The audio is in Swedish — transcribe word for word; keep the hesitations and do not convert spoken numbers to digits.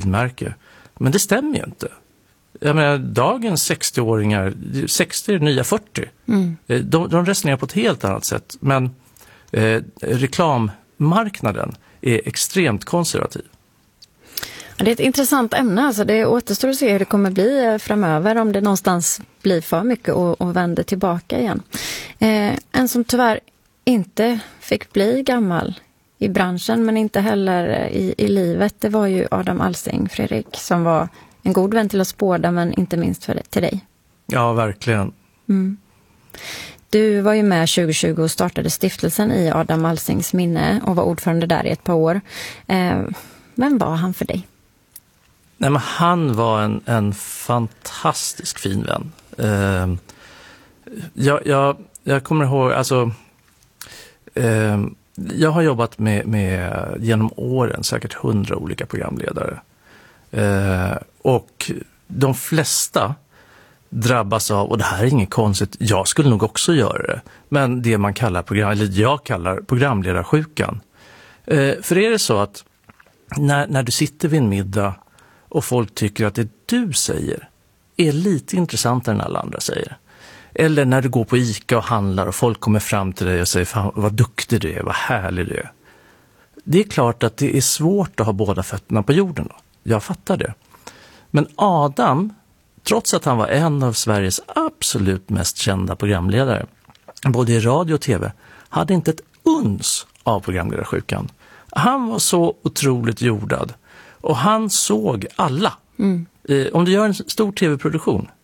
frimärke. Men det stämmer ju inte. Jag menar, dagens sextio-åringar, sextio är nya fyrtio. Mm. De, de resonerar på ett helt annat sätt. Men eh, reklammarknaden är extremt konservativ. Det är ett intressant ämne. Alltså det återstår att se hur det kommer bli framöver, om det någonstans blir för mycket och, och vänder tillbaka igen. Eh, en som tyvärr inte fick bli gammal i branschen men inte heller i, i livet, det var ju Adam Alsing, Fredrik, som var en god vän till oss båda, men inte minst för, till dig. Ja, verkligen. Mm. Du var ju med tjugo tjugo och startade stiftelsen i Adam Alsings minne och var ordförande där i ett par år. Eh, vem var han för dig? Nej, men han var en, en fantastisk fin vän. Eh, jag, jag, jag kommer ihåg, alltså eh, jag har jobbat med, med genom åren säkert hundra olika programledare. Eh, och de flesta drabbas av, och det här är inget konstigt, jag skulle nog också göra det, men det man kallar program, eller jag kallar programledarsjukan. Eh, för är det så att när, när du sitter vid en middag och folk tycker att det du säger är lite intressantare än alla andra säger. Eller när du går på ICA och handlar och folk kommer fram till dig och säger fan, vad duktig du är, vad härlig du är. Det är klart att det är svårt att ha båda fötterna på jorden då. Jag fattar det. Men Adam, trots att han var en av Sveriges absolut mest kända programledare, både i radio och tv, hade inte ett uns av programledarsjukan. Han var så otroligt jordad. Och han såg alla. Mm. Eh, om du gör en stor tv-produktion,